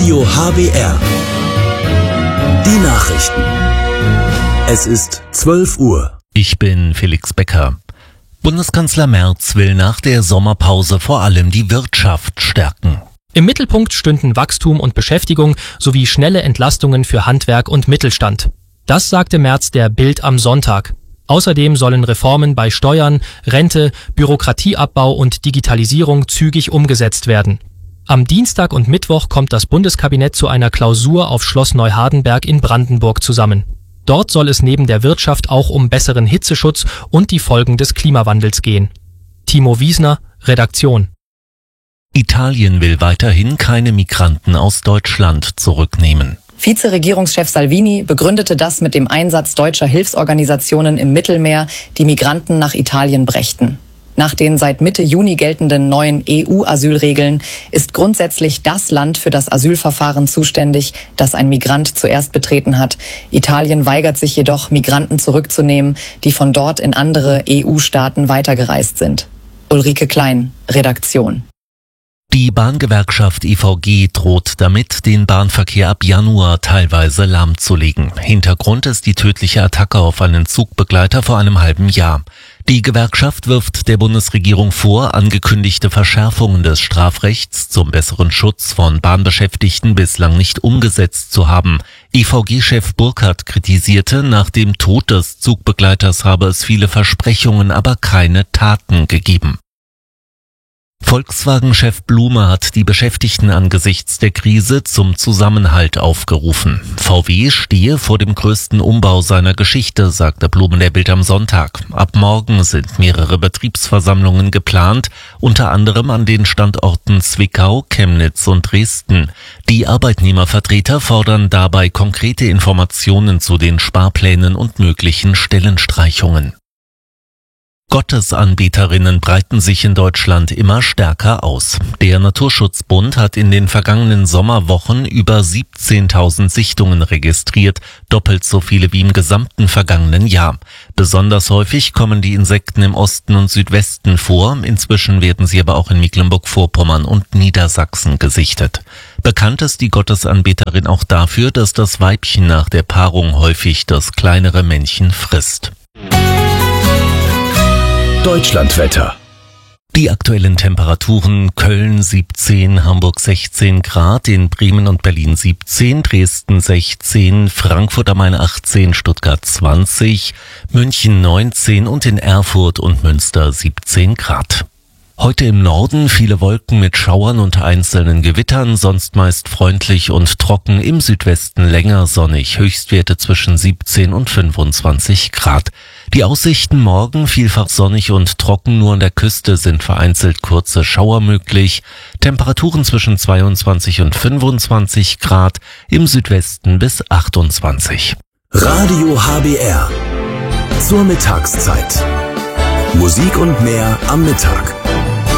Radio HBR. Die Nachrichten. Es ist 12 Uhr. Ich bin Felix Becker. Bundeskanzler Merz will nach der Sommerpause vor allem die Wirtschaft stärken. Im Mittelpunkt stünden Wachstum und Beschäftigung sowie schnelle Entlastungen für Handwerk und Mittelstand. Das sagte Merz der Bild am Sonntag. Außerdem sollen Reformen bei Steuern, Rente, Bürokratieabbau und Digitalisierung zügig umgesetzt werden. Am Dienstag und Mittwoch kommt das Bundeskabinett zu einer Klausur auf Schloss Neuhardenberg in Brandenburg zusammen. Dort soll es neben der Wirtschaft auch um besseren Hitzeschutz und die Folgen des Klimawandels gehen. Timo Wiesner, Redaktion. Italien will weiterhin keine Migranten aus Deutschland zurücknehmen. Vizeregierungschef Salvini begründete das mit dem Einsatz deutscher Hilfsorganisationen im Mittelmeer, die Migranten nach Italien brächten. Nach den seit Mitte Juni geltenden neuen EU-Asylregeln ist grundsätzlich das Land für das Asylverfahren zuständig, das ein Migrant zuerst betreten hat. Italien weigert sich jedoch, Migranten zurückzunehmen, die von dort in andere EU-Staaten weitergereist sind. Ulrike Klein, Redaktion. Die Bahngewerkschaft IVG droht damit, den Bahnverkehr ab Januar teilweise lahmzulegen. Hintergrund ist die tödliche Attacke auf einen Zugbegleiter vor einem halben Jahr. Die Gewerkschaft wirft der Bundesregierung vor, angekündigte Verschärfungen des Strafrechts zum besseren Schutz von Bahnbeschäftigten bislang nicht umgesetzt zu haben. IVG-Chef Burkhardt kritisierte, nach dem Tod des Zugbegleiters habe es viele Versprechungen, aber keine Taten gegeben. Volkswagen-Chef Blume hat die Beschäftigten angesichts der Krise zum Zusammenhalt aufgerufen. VW stehe vor dem größten Umbau seiner Geschichte, sagte Blume der Bild am Sonntag. Ab morgen sind mehrere Betriebsversammlungen geplant, unter anderem an den Standorten Zwickau, Chemnitz und Dresden. Die Arbeitnehmervertreter fordern dabei konkrete Informationen zu den Sparplänen und möglichen Stellenstreichungen. Gottesanbeterinnen breiten sich in Deutschland immer stärker aus. Der Naturschutzbund hat in den vergangenen Sommerwochen über 17.000 Sichtungen registriert, doppelt so viele wie im gesamten vergangenen Jahr. Besonders häufig kommen die Insekten im Osten und Südwesten vor, inzwischen werden sie aber auch in Mecklenburg-Vorpommern und Niedersachsen gesichtet. Bekannt ist die Gottesanbeterin auch dafür, dass das Weibchen nach der Paarung häufig das kleinere Männchen frisst. Deutschlandwetter. Die aktuellen Temperaturen: Köln 17, Hamburg 16 Grad, in Bremen und Berlin 17, Dresden 16, Frankfurt am Main 18, Stuttgart 20, München 19 und in Erfurt und Münster 17 Grad. Heute im Norden viele Wolken mit Schauern und einzelnen Gewittern, sonst meist freundlich und trocken, im Südwesten länger sonnig, Höchstwerte zwischen 17 und 25 Grad. Die Aussichten: morgen vielfach sonnig und trocken, nur an der Küste sind vereinzelt kurze Schauer möglich. Temperaturen zwischen 22 und 25 Grad, im Südwesten bis 28. Radio HBR. Zur Mittagszeit. Musik und mehr am Mittag.